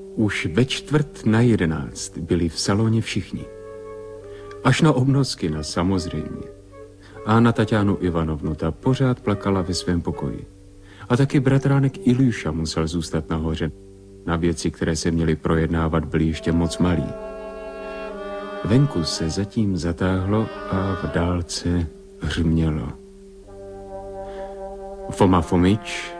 Už ve 10:45 byli v saloně všichni. Až na Obnoskina samozřejmě. A na Taťánu Ivanovnu, ta pořád plakala ve svém pokoji. A taky bratránek Iljuša musel zůstat nahoře. Na věci, které se měly projednávat, byly ještě moc malý. Venku se zatím zatáhlo a v dálce hřmělo. Foma Fomič